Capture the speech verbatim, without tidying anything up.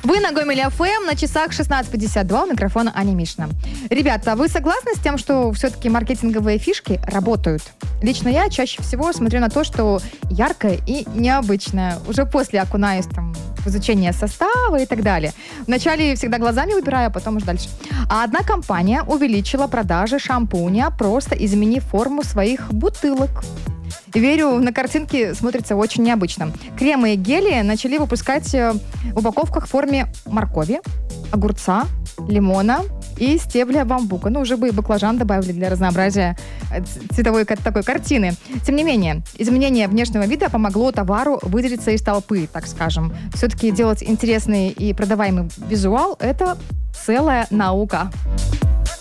Вы на Гомель эф эм, на часах шестнадцать пятьдесят два, у микрофона Аня Мишина. Ребята, вы согласны с тем, что все-таки маркетинговые фишки работают? Лично я чаще всего смотрю на то, что яркое и необычное. Уже после окунаюсь там, в изучение состава и так далее. Вначале всегда глазами выбираю, а потом уж дальше. А одна компания увеличила продажи шампуня, просто изменив форму своих бутылок. Верю, на картинке смотрится очень необычно. Кремы и гели начали выпускать в упаковках в форме моркови, огурца, лимона и стебля бамбука. Ну, уже бы и баклажан добавили для разнообразия цветовой такой картины. Тем не менее, изменение внешнего вида помогло товару выделиться из толпы, так скажем. Все-таки делать интересный и продаваемый визуал – это целая наука.